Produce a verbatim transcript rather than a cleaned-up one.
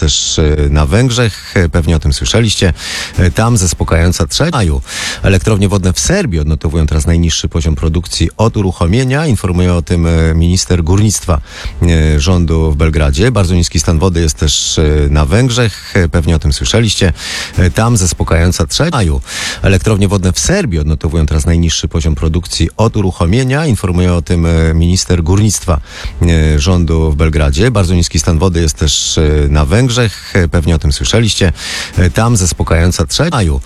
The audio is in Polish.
też na Węgrzech, pewnie o tym słyszeliście. Tam zaspokajająca trzecia. Elektrownie wodne w Serbii odnotowują teraz najniższy poziom produkcji od uruchomienia. Informuje o tym minister górnictwa rządu w Belgradzie. Bardzo niski stan wody jest też na Węgrzech, pewnie o tym słyszeliście. Tam zaspokajająca trzecia. Elektrownie wodne w Serbii odnotowują teraz najniższy poziom produkcji od uruchomienia. Informuje o tym minister górnictwa rządu w Belgradzie. Bardzo niski stan wody jest też na Węgrzech, pewnie o tym słyszeliście. Tam zaspokajająca trzecia.